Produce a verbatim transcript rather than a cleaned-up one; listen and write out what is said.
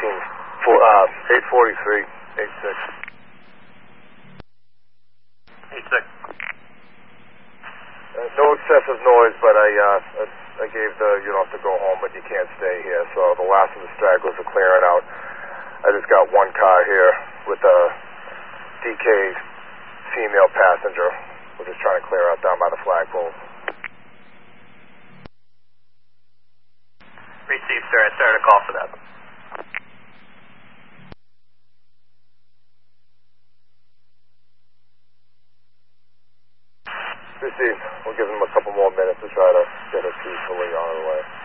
eighteen, four, uh, eight forty-three, eight six. eight six. Uh, no excessive noise, but I, uh, I, I gave the, you don't have to go home, but you can't stay here. So the last of the stragglers are clearing out. I just got one car here with a D K female passenger. We're just trying to clear out down by the flagpoles. Received, sir. I started a call for that. Received. We'll give them a couple more minutes to try to get her peacefully on her way.